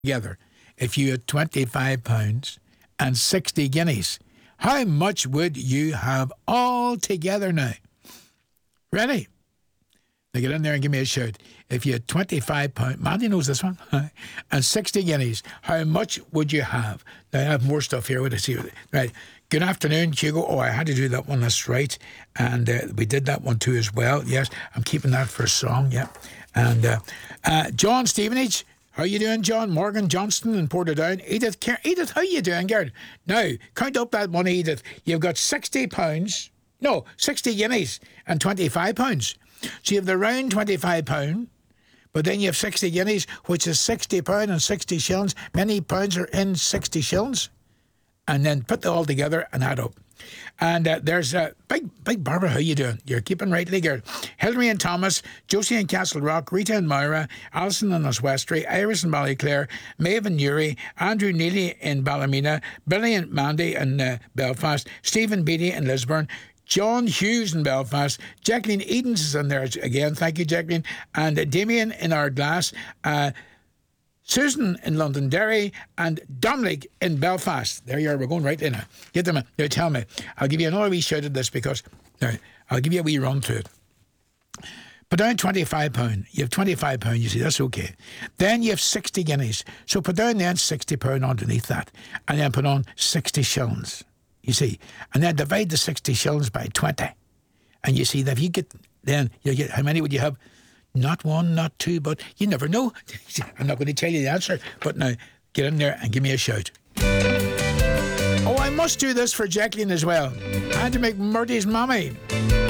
together, if you had £25 and 60 guineas, how much would you have all together now? Ready? Now get in there and give me a shout. If you had £25, Mandy knows this one, and 60 guineas, how much would you have? Now I have more stuff here. What I see? Right. Good afternoon, Hugo. Oh, I had to do that one. That's right. And we did that one too as well. Yes, I'm keeping that for a song. Yeah. And John Stevenage. How you doing, John? Morgan Johnston in Portadown. Edith, how you doing, girl? Now, count up that money, Edith. You've got £60. No, 60 guineas and £25. So you have the round £25, but then you have 60 guineas, which is £60 and 60 shillings. Many pounds are in 60 shillings. And then put them all together and add up. And there's a big Barbara, how you doing? You're keeping rightly, girl. Hilary and Thomas, Josie in Castle Rock, Rita and Myra, Alison in Oswestry, Iris in Ballyclare, Maeve and Newry, Andrew Neely in Ballymena, Billy and Mandy in Belfast, Stephen Beattie in Lisburn, John Hughes in Belfast, Jacqueline Edens is in there again, thank you, Jacqueline, and Damien in Ardglass, Susan in Londonderry, and Dominic in Belfast. There you are, we're going right in. Get them. Now tell me. I'll give you another wee shout at this because now I'll give you a wee run to it. Put down £25. You have £25, you see, that's okay. Then you have 60 guineas. So put down then £60 underneath that. And then put on 60 shillings. You see. And then divide the 60 shillings by 20. And you see that if you get, then you get, how many would you have? Not one, not two, but you never know. I'm not going to tell you the answer, but now get in there and give me a shout. Oh, I must do this for Jacqueline as well. I had to make Murty's mommy.